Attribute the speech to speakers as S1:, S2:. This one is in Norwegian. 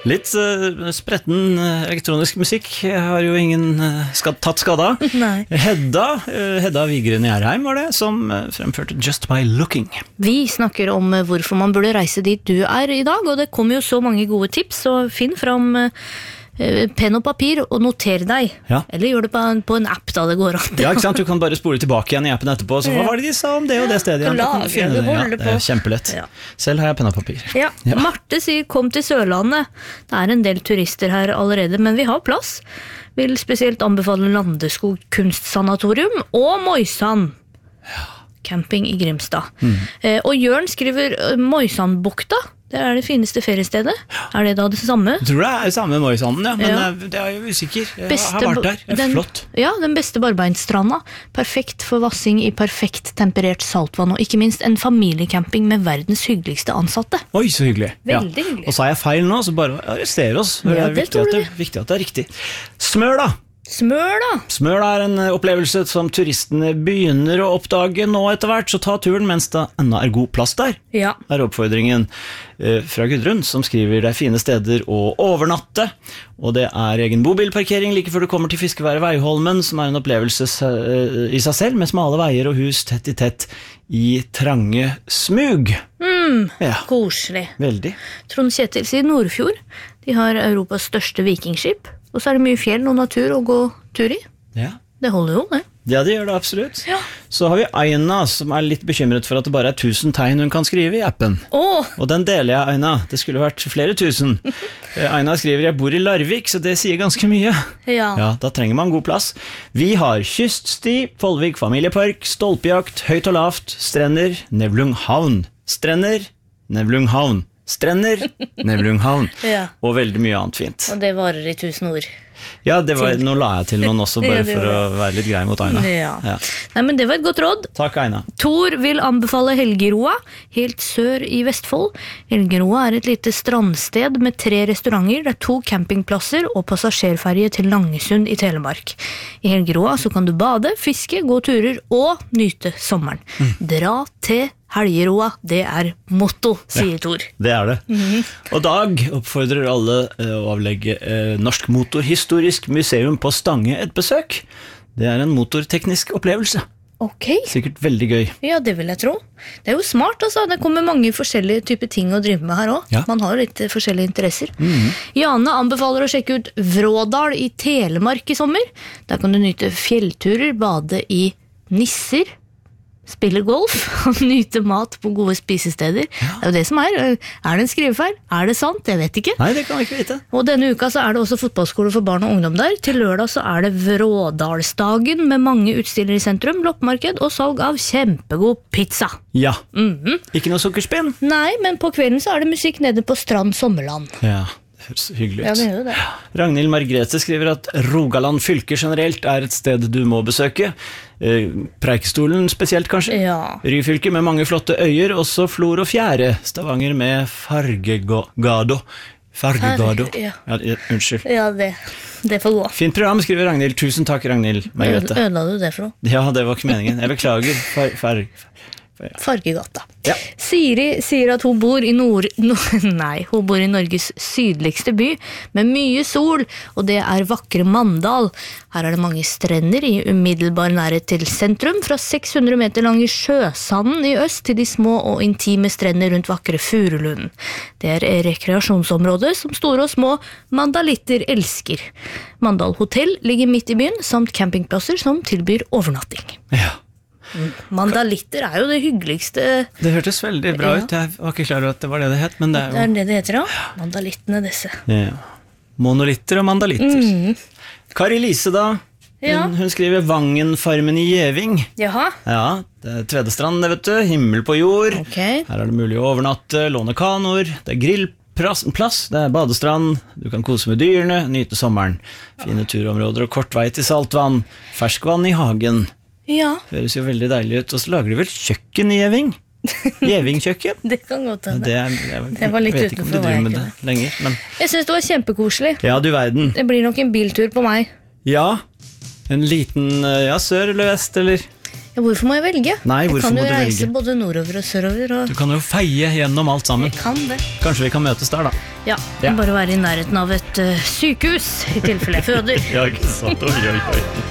S1: Litt spretten elektronisk musikk har jo ingen tatt skada.
S2: Nei.
S1: Hedda Vigre Nærheim var det som fremførte Just by Looking.
S2: Vi snakker om hvorfor man burde reise dit du er i dag, og det kommer jo så mange gode tips, så finn fram penn og papir og noter deg.
S1: Ja.
S2: Eller gjør det på en app da det går an.
S1: Ja, ikke sant? Du kan bare spole tilbake igjen i appen etterpå, så hva var det de sa om det og det stedet igjen?
S2: Lagre,
S1: Du kan finne det. Ja, det er kjempelett.
S2: Ja.
S1: Selv har jeg penn og papir.
S2: Ja. Marte sier kom til Sørlandet. Det er en del turister her allerede, men vi har plass. Vil spesielt anbefale Landeskog kunstsanatorium og Moisan. Camping i Grimstad. Og Jørn skriver Moisanbukta. Det er det fineste feriestedet. Er det da det samme?
S1: Jeg tror det er samme Moisanden, ja, men det er jo usikker. Jeg har vært der. Det er flott.
S2: Ja, den beste barbeinstranda. Perfekt for vassing i perfekt temperert saltvann, og ikke minst en familiecamping med verdens hyggeligste ansatte.
S1: Oi, så hyggelig.
S2: Veldig hyggelig.
S1: Og sa jeg feil nå, så bare arrester oss.
S2: Ja,
S1: det er viktig at det er riktig. Smør da! Smør er en opplevelse som turistene begynner å oppdage nå etter hvert, så ta turen mens det enda er god plass der.
S2: Ja.
S1: Er oppfordringen fra Gudrun, som skriver det er fine steder å overnatte, og det er egen bobilparkering like før du kommer til Fiskeværet Veiholmen, som er en opplevelse i seg selv, med smale veier og hus tett i tett i trange smug. Ja.
S2: Koselig.
S1: Veldig.
S2: Trond Kjetil sier Nordfjord. De har Europas største vikingskip, og så er det mye fjell og natur å gå tur i.
S1: Ja.
S2: Det holder jo, det.
S1: Ja, det gjør det absolutt.
S2: Ja.
S1: Så har vi Aina, som er litt bekymret for at det bare er 1000 tegn hun kan skrive i appen. Og den deler jeg, Aina. Det skulle vært flere tusen. Aina skriver, jeg bor i Larvik, så det sier ganske mye. Ja, da trenger man god plass. Vi har kyststi, Follvik familiepark, stolpejakt, høyt og lavt, strender, Nevlunghavn. Strender, Nevlunghavn. Strender, Nevlunghavn. Og veldig mye annet fint.
S2: Og det varer i 1000 ord.
S1: Ja, nå la jeg til noen også, bare for å være litt grei mot Aina.
S2: Ja. Nei, men det var et godt råd.
S1: Takk, Aina.
S2: Tor vil anbefale Helgeroa, helt sør i Vestfold. Helgeroa er et lite strandsted med 3 restauranter, det er 2 campingplasser og passasjerferje til Langesund i Telemark. I Helgeroa så kan du bade, fiske, gå turer og nyte sommeren. Dra til Helgeroa, det er motto, sier Tor.
S1: Det er det. Og Dag oppfordrer alle å avlegge Norsk Motorhistorisk Museum på Stange et besøk. Det er en motorteknisk opplevelse.
S2: Ok.
S1: Sikkert veldig gøy.
S2: Ja, det vil jeg tro. Det er jo smart, altså. Det kommer mange forskjellige typer ting å drive med her også.
S1: Ja.
S2: Man har jo litt forskjellige interesser. Jane anbefaler å sjekke ut Vrådal i Telemark i sommer. Der kan du nyte fjellturer, bade i nisser, spille golf og nyte mat på gode spisesteder. Det er jo det som er. Er det en skrivefeil? Er det sant? Jeg vet ikke.
S1: Nei, det kan vi ikke vite.
S2: Og denne uka så er det også fotballskole for barn og ungdom der. Til lørdag så er det Vrådalsdagen med mange utstillere i sentrum, loppemarked og salg av kjempegod pizza.
S1: Ja. Ikke noe sukkerspinn?
S2: Nei, men på kvelden så er det musikk nede på Strand Sommerland.
S1: Ja. Det høres hyggelig ut.
S2: Ja, det gjør det.
S1: Ragnhild Margrethe skriver at Rogaland fylke generelt er et sted du må besøke. Preikestolen spesielt kanskje.
S2: Ja.
S1: Ryfylke med mange flotte øyer, også Flor og Fjære. Stavanger med Fargegado.
S2: Ja.
S1: Unnskyld.
S2: Ja, det får gå.
S1: Fint program, skriver Ragnhild. Tusen takk, Ragnhild Margrethe.
S2: Ødela du det for noe?
S1: Ja, det var ikke meningen. Jeg beklager.
S2: Fargegata.
S1: Ja.
S2: Siri sier at hun bor i hun bor i Norges sydligste by med mye sol, og det er vakre Mandal. Her er det mange strender i umiddelbar nærhet til sentrum, fra 600 meter lange sjøsanden i øst til de små og intime strender rundt vakre Furulund. Det er rekreasjonsområdet som store og små mandalitter elsker. Mandal hotell ligger midt i byen, samt campingplasser som tilbyr overnatting.
S1: Ja.
S2: Mandalitter er jo det hyggeligste.
S1: Det hørtes veldig bra ut. Jeg var ikke klar over at det var det det het, men det er jo...
S2: Det er det det heter, ja. Mandalittene disse.
S1: Ja. Monolitter og mandalitter. Kari Lise da, hun skriver Vangenfarmen i Gjeving.
S2: Jaha.
S1: Ja, det er Tvedestrand, det vet du, himmel på jord.
S2: Okay.
S1: Her er det mulig å overnatte, låne kanoer, det er grillplass, det er badestrand, du kan kose med dyrene, nyte sommeren. Fine turområder og kort vei til saltvann, ferskvann i hagen. Ja. Høres jo veldig deilig ut. Og så lager de vel kjøkken i Gjeving? Gjeving-kjøkken?
S2: Det kan godt hende.
S1: Det var litt utenfor hva jeg kunne. Lenger, men...
S2: Jeg synes det var kjempekoselig.
S1: Ja, du verden.
S2: Det blir nok en biltur på meg.
S1: Ja, en liten, sør eller vest, eller...
S2: Ja, hvorfor må jeg velge?
S1: Nei, hvorfor må du velge?
S2: Jeg kan jo reise både nordover og sørover.
S1: Du kan jo feie gjennom alt sammen.
S2: Jeg kan det.
S1: Kanskje vi kan møtes der da?
S2: Ja, bare være i nærheten av et sykehus, i tilfelle jeg føder.
S1: Ja, ikke sant. Oi.